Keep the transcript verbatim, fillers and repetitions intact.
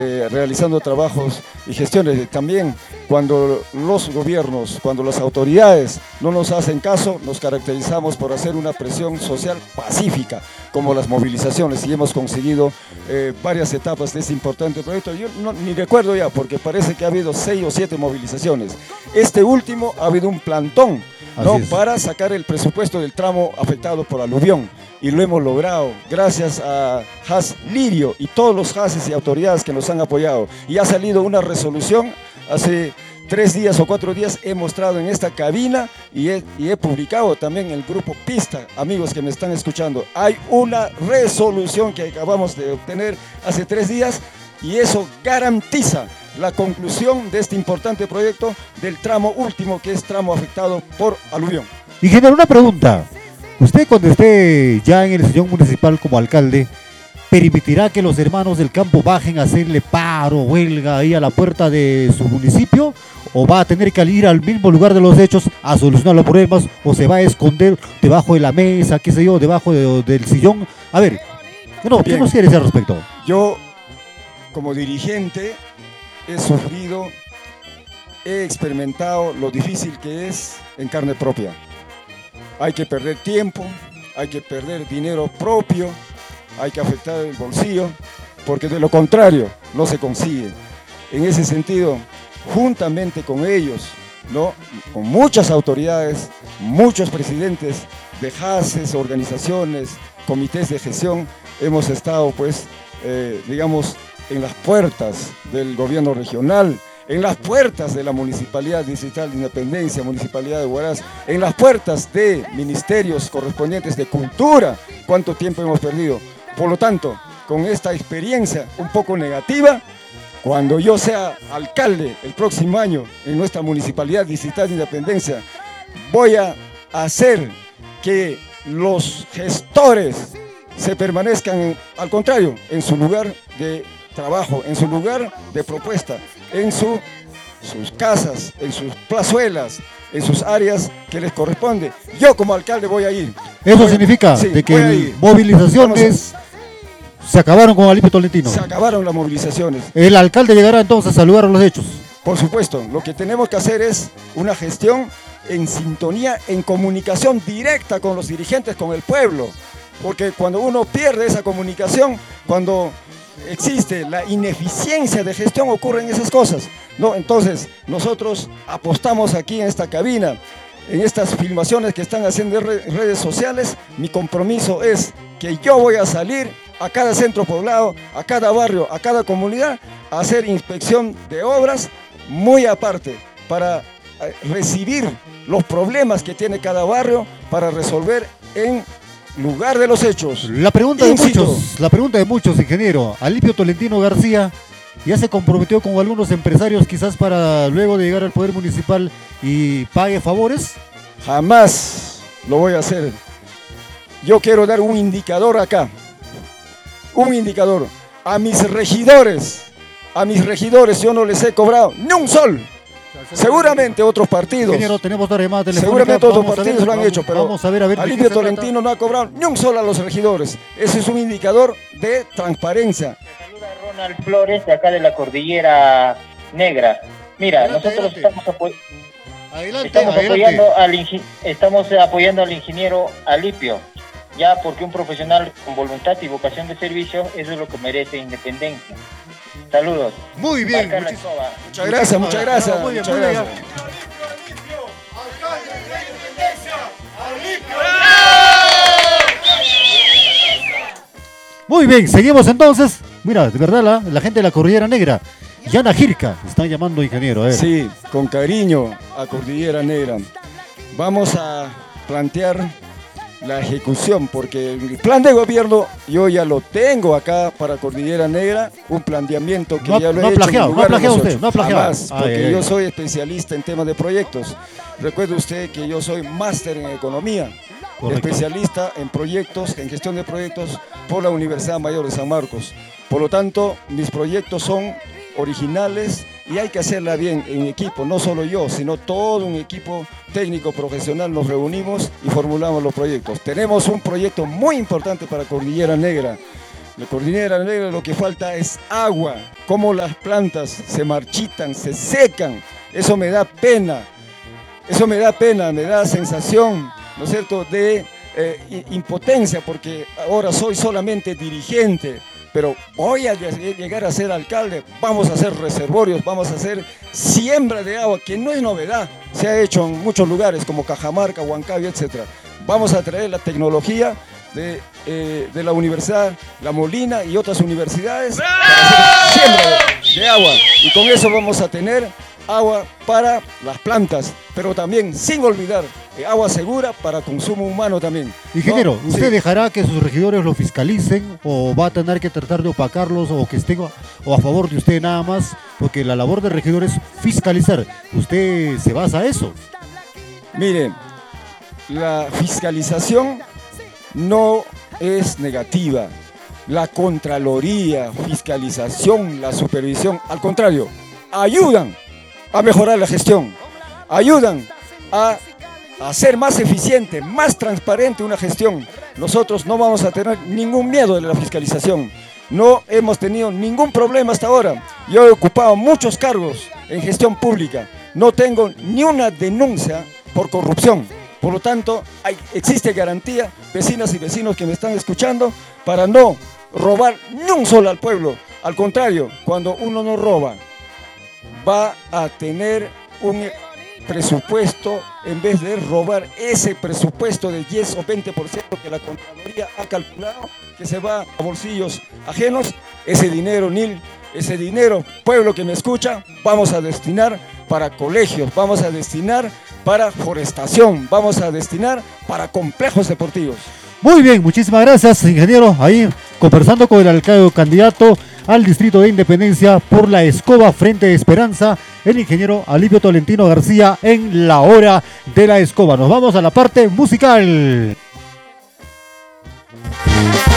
eh, realizando trabajos y gestiones. También cuando los gobiernos, cuando las autoridades no nos hacen caso, nos caracterizamos por hacer una presión social pacífica, como las movilizaciones, y hemos conseguido eh, varias etapas de este importante proyecto. Yo no, ni recuerdo ya, porque parece que ha habido seis o siete movilizaciones. Este último ha habido un plantón, ¿no?, para sacar el presupuesto del tramo afectado por aluvión, y lo hemos logrado gracias a H A S Lirio y todos los H A S y autoridades que nos han apoyado, y ha salido una resolución hace tres días o cuatro días. He mostrado en esta cabina y he, y he publicado también en el grupo Pista, amigos que me están escuchando. Hay una resolución que acabamos de obtener hace tres días, y eso garantiza la conclusión de este importante proyecto del tramo último, que es tramo afectado por aluvión. Ingeniero, una pregunta. Usted, cuando esté ya en el sillón municipal como alcalde, ¿permitirá que los hermanos del campo bajen a hacerle paro, huelga ahí a la puerta de su municipio? ¿O va a tener que ir al mismo lugar de los hechos a solucionar los problemas? ¿O se va a esconder debajo de la mesa, qué sé yo, debajo de, del sillón? A ver, no, ¿qué nos quiere decir al respecto? Yo, como dirigente, he sufrido, he experimentado lo difícil que es en carne propia. Hay que perder tiempo, hay que perder dinero propio, hay que afectar el bolsillo, porque de lo contrario no se consigue. En ese sentido, juntamente con ellos, ¿no?, con muchas autoridades, muchos presidentes de H A S es, organizaciones, comités de gestión, hemos estado, pues, eh, digamos, en las puertas del gobierno regional, en las puertas de la Municipalidad Distrital de Independencia, Municipalidad de Huaraz, en las puertas de ministerios correspondientes de cultura. ¿Cuánto tiempo hemos perdido? Por lo tanto, con esta experiencia un poco negativa, cuando yo sea alcalde el próximo año en nuestra Municipalidad Distrital de Independencia, voy a hacer que los gestores se permanezcan, al contrario, en su lugar de trabajo, en su lugar de propuesta, en su, sus casas, en sus plazuelas, en sus áreas que les corresponde. Yo como alcalde voy a ir. Eso voy, significa sí, de que movilizaciones se acabaron con Alipio Tolentino. Se acabaron las movilizaciones. El alcalde llegará entonces a saludar a los hechos. Por supuesto, lo que tenemos que hacer es una gestión en sintonía, en comunicación directa con los dirigentes, con el pueblo. Porque cuando uno pierde esa comunicación, cuando existe la ineficiencia de gestión, ocurren esas cosas, ¿no? Entonces, nosotros apostamos aquí en esta cabina, en estas filmaciones que están haciendo en redes sociales. Mi compromiso es que yo voy a salir a cada centro poblado, a cada barrio, a cada comunidad, a hacer inspección de obras muy aparte, para recibir los problemas que tiene cada barrio, para resolver en lugar de los hechos. La pregunta de muchos, la pregunta de muchos, ingeniero. Alipio Tolentino García ya se comprometió con algunos empresarios, quizás para luego de llegar al poder municipal y pague favores. Jamás lo voy a hacer. Yo quiero dar un indicador acá, un indicador a mis regidores. A mis regidores yo no les he cobrado ni un sol. Seguramente otros partidos, ingeniero, tenemos otra llamada telefónica. Seguramente otros vamos partidos ver, lo han vamos, hecho, pero vamos a ver, a ver, Alipio Tolentino no ha cobrado ni un sol a los regidores. Ese es un indicador de transparencia. Me saluda Ronald Flores, de acá de la Cordillera Negra. Mira, adelante, nosotros adelante. estamos, apoy adelante, estamos, adelante. Apoyando al estamos apoyando al ingeniero Alipio, ya porque un profesional con voluntad y vocación de servicio, eso es lo que merece Independencia. Saludos. Muy bien. Muchas gracias, muchas gracias. No, muy bien, muchas muy gracias. Muy bien, seguimos entonces. Mira, de verdad la, la gente de la Cordillera Negra, Yana Jirca, están llamando ingeniero. A ver. Sí, con cariño a Cordillera Negra. Vamos a plantear la ejecución, porque el plan de gobierno yo ya lo tengo acá para Cordillera Negra, un planteamiento que no, ya lo no he plagiado, hecho en lugar no plagiado de usted, no plagiado. Jamás, porque ay, ay, yo ay. soy especialista en temas de proyectos. Recuerde usted que yo soy máster en economía, correcto, especialista en proyectos, en gestión de proyectos por la Universidad Mayor de San Marcos. Por lo tanto, mis proyectos son originales y hay que hacerla bien en equipo, no solo yo, sino todo un equipo técnico profesional. Nos reunimos y formulamos los proyectos. Tenemos un proyecto muy importante para Cordillera Negra. la cordillera negra lo que falta es agua, como las plantas se marchitan, se secan, eso me da pena, eso me da pena, me da sensación, ¿no es cierto?, de eh, impotencia, porque ahora soy solamente dirigente, pero voy a llegar a ser alcalde, vamos a hacer reservorios, vamos a hacer siembra de agua, que no es novedad, se ha hecho en muchos lugares como Cajamarca, Huancayo, etcétera. Vamos a traer la tecnología de, eh, de la Universidad La Molina y otras universidades para hacer siembra de, de agua, y con eso vamos a tener agua para las plantas, pero también sin olvidar eh, agua segura para consumo humano también. Ingeniero, ¿no? ¿usted Sí. dejará que sus regidores lo fiscalicen o va a tener que tratar de opacarlos o que estén a, o a favor de usted nada más? Porque la labor del regidor es fiscalizar. ¿Usted se basa a eso? Mire, la fiscalización no es negativa. La Contraloría, fiscalización, la supervisión, al contrario, ayudan a mejorar la gestión, ayudan a hacer más eficiente, más transparente una gestión. Nosotros no vamos a tener ningún miedo de la fiscalización, no hemos tenido ningún problema hasta ahora. Yo he ocupado muchos cargos en gestión pública, no tengo ni una denuncia por corrupción. Por lo tanto, hay, existe garantía, vecinas y vecinos que me están escuchando, para no robar ni un solo al pueblo. Al contrario, cuando uno no roba, va a tener un presupuesto, en vez de robar ese presupuesto de diez o veinte por ciento que la Contraloría ha calculado, que se va a bolsillos ajenos, ese dinero, Nil, ese dinero, pueblo que me escucha, vamos a destinar para colegios, vamos a destinar para forestación, vamos a destinar para complejos deportivos. Muy bien, muchísimas gracias, ingeniero. Ahí conversando con el alcalde candidato al distrito de Independencia por la Escoba Frente de Esperanza, el ingeniero Alipio Tolentino García en la hora de la escoba. Nos vamos a la parte musical.